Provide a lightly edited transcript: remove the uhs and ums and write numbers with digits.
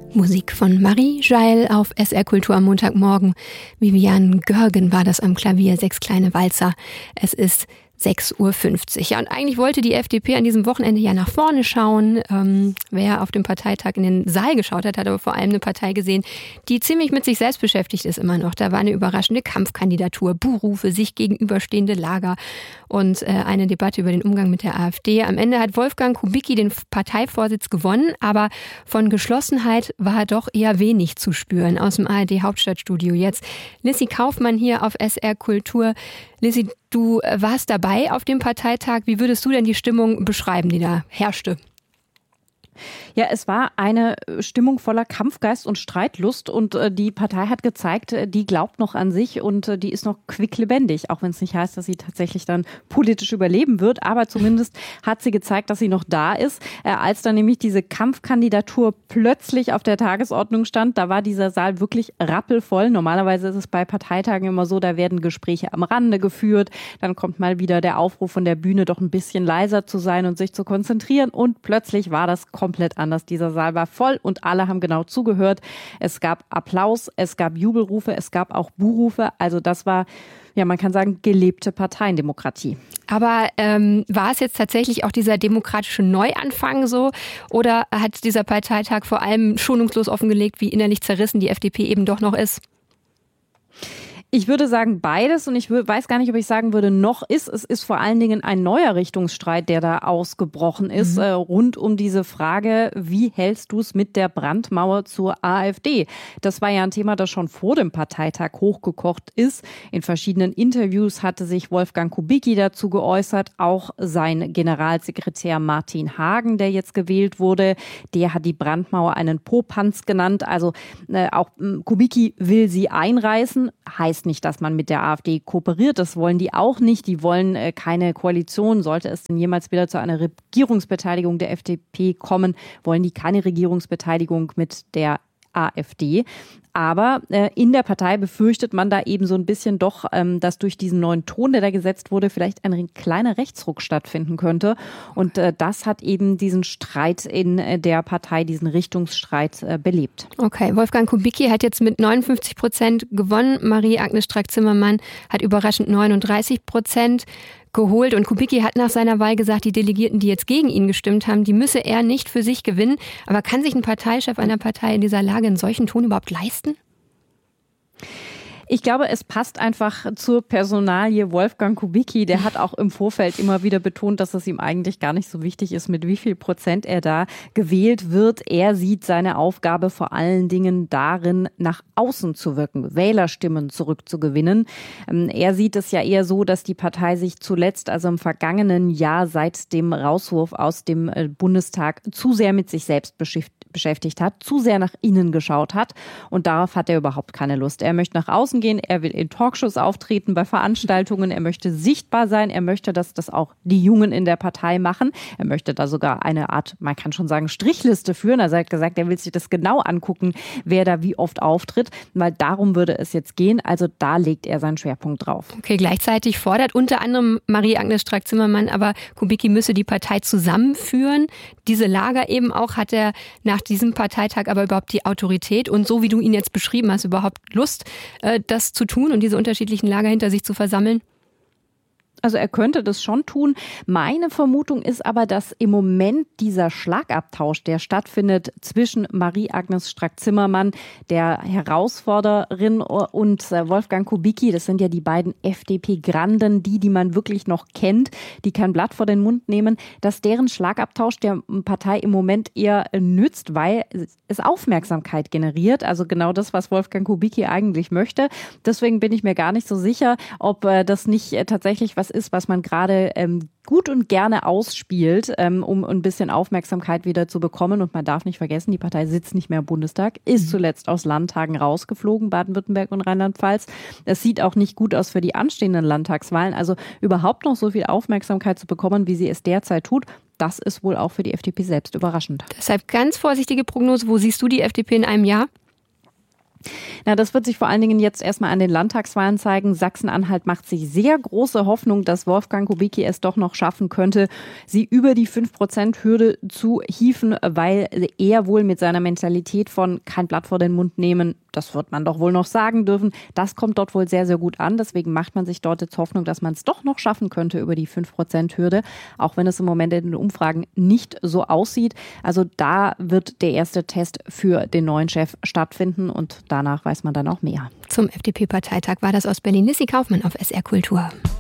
Musik von Marie Jael auf SR Kultur am Montagmorgen. Vivian Görgen war das am Klavier, 6 kleine Walzer. Es ist 6.50 Uhr. Ja, und eigentlich wollte die FDP an diesem Wochenende ja nach vorne schauen. Wer auf dem Parteitag in den Saal geschaut hat, hat aber vor allem eine Partei gesehen, die ziemlich mit sich selbst beschäftigt ist immer noch. Da war eine überraschende Kampfkandidatur, Buhrufe, sich gegenüberstehende Lager und eine Debatte über den Umgang mit der AfD. Am Ende hat Wolfgang Kubicki den Parteivorsitz gewonnen, aber von Geschlossenheit war doch eher wenig zu spüren. Aus dem ARD-Hauptstadtstudio jetzt Lissy Kaufmann hier auf SR Kultur. Lissy, du warst dabei auf dem Parteitag. Wie würdest du denn die Stimmung beschreiben, die da herrschte? Ja, es war eine Stimmung voller Kampfgeist und Streitlust und die Partei hat gezeigt, die glaubt noch an sich und die ist noch quicklebendig, auch wenn es nicht heißt, dass sie tatsächlich dann politisch überleben wird, aber zumindest hat sie gezeigt, dass sie noch da ist. Als dann nämlich diese Kampfkandidatur plötzlich auf der Tagesordnung stand, da war dieser Saal wirklich rappelvoll. Normalerweise ist es bei Parteitagen immer so, da werden Gespräche am Rande geführt, dann kommt mal wieder der Aufruf von der Bühne, doch ein bisschen leiser zu sein und sich zu konzentrieren und plötzlich war das komplett anders. Dieser Saal war voll und alle haben genau zugehört. Es gab Applaus, es gab Jubelrufe, es gab auch Buhrufe. Also das war, ja, man kann sagen, gelebte Parteiendemokratie. Aber war es jetzt tatsächlich auch dieser demokratische Neuanfang so? Oder hat dieser Parteitag vor allem schonungslos offengelegt, wie innerlich zerrissen die FDP eben doch noch ist? Ich würde sagen beides und ich weiß gar nicht, ob ich sagen würde, noch ist. Es ist vor allen Dingen ein neuer Richtungsstreit, der da ausgebrochen ist, rund um diese Frage, wie hältst du es mit der Brandmauer zur AfD? Das war ja ein Thema, das schon vor dem Parteitag hochgekocht ist. In verschiedenen Interviews hatte sich Wolfgang Kubicki dazu geäußert, auch sein Generalsekretär Martin Hagen, der jetzt gewählt wurde, der hat die Brandmauer einen Popanz genannt. Also auch Kubicki will sie einreißen, heißt nicht, dass man mit der AfD kooperiert. Das wollen die auch nicht. Die wollen keine Koalition. Sollte es denn jemals wieder zu einer Regierungsbeteiligung der FDP kommen, wollen die keine Regierungsbeteiligung mit der AfD. Aber in der Partei befürchtet man da eben so ein bisschen doch, dass durch diesen neuen Ton, der da gesetzt wurde, vielleicht ein kleiner Rechtsruck stattfinden könnte. Und das hat eben diesen Streit in der Partei, diesen Richtungsstreit belebt. Okay, Wolfgang Kubicki hat jetzt mit 59% gewonnen. Marie-Agnes Strack-Zimmermann hat überraschend 39% geholt. Und Kubicki hat nach seiner Wahl gesagt, die Delegierten, die jetzt gegen ihn gestimmt haben, die müsse er nicht für sich gewinnen. Aber kann sich ein Parteichef einer Partei in dieser Lage einen solchen Ton überhaupt leisten? Ich glaube, es passt einfach zur Personalie Wolfgang Kubicki. Der hat auch im Vorfeld immer wieder betont, dass es ihm eigentlich gar nicht so wichtig ist, mit wie viel Prozent er da gewählt wird. Er sieht seine Aufgabe vor allen Dingen darin, nach außen zu wirken, Wählerstimmen zurückzugewinnen. Er sieht es ja eher so, dass die Partei sich zuletzt, also im vergangenen Jahr seit dem Rauswurf aus dem Bundestag, zu sehr mit sich selbst beschäftigt hat, zu sehr nach innen geschaut hat. Und darauf hat er überhaupt keine Lust. Er möchte nach außen gehen, er will in Talkshows auftreten, bei Veranstaltungen, er möchte sichtbar sein, er möchte, dass das auch die Jungen in der Partei machen. Er möchte da sogar eine Art, man kann schon sagen, Strichliste führen. Also er hat gesagt, er will sich das genau angucken, wer da wie oft auftritt, weil darum würde es jetzt gehen. Also da legt er seinen Schwerpunkt drauf. Okay, gleichzeitig fordert unter anderem Marie-Agnes Strack-Zimmermann, aber Kubicki müsse die Partei zusammenführen. Diese Lager eben auch, hat er nach diesem Parteitag aber überhaupt die Autorität und so wie du ihn jetzt beschrieben hast, überhaupt Lust, das zu tun und diese unterschiedlichen Lager hinter sich zu versammeln? Also er könnte das schon tun. Meine Vermutung ist aber, dass im Moment dieser Schlagabtausch, der stattfindet zwischen Marie-Agnes Strack-Zimmermann, der Herausforderin, und Wolfgang Kubicki, das sind ja die beiden FDP-Granden, die man wirklich noch kennt, die kein Blatt vor den Mund nehmen, dass deren Schlagabtausch der Partei im Moment eher nützt, weil es Aufmerksamkeit generiert. Also genau das, was Wolfgang Kubicki eigentlich möchte. Deswegen bin ich mir gar nicht so sicher, ob das nicht tatsächlich was ist, was man gerade gut und gerne ausspielt, um ein bisschen Aufmerksamkeit wieder zu bekommen. Und man darf nicht vergessen, die Partei sitzt nicht mehr im Bundestag, ist zuletzt aus Landtagen rausgeflogen, Baden-Württemberg und Rheinland-Pfalz. Es sieht auch nicht gut aus für die anstehenden Landtagswahlen. Also überhaupt noch so viel Aufmerksamkeit zu bekommen, wie sie es derzeit tut, das ist wohl auch für die FDP selbst überraschend. Deshalb ganz vorsichtige Prognose. Wo siehst du die FDP in einem Jahr? Na, das wird sich vor allen Dingen jetzt erstmal an den Landtagswahlen zeigen. Sachsen-Anhalt macht sich sehr große Hoffnung, dass Wolfgang Kubicki es doch noch schaffen könnte, sie über die 5%-Hürde zu hieven, weil er wohl mit seiner Mentalität von kein Blatt vor den Mund nehmen, das wird man doch wohl noch sagen dürfen, das kommt dort wohl sehr, sehr gut an. Deswegen macht man sich dort jetzt Hoffnung, dass man es doch noch schaffen könnte über die 5%-Hürde, auch wenn es im Moment in den Umfragen nicht so aussieht. Also da wird der erste Test für den neuen Chef stattfinden und danach weiß man dann auch mehr. Zum FDP-Parteitag war das aus Berlin. Nissi Kaufmann auf SR Kultur.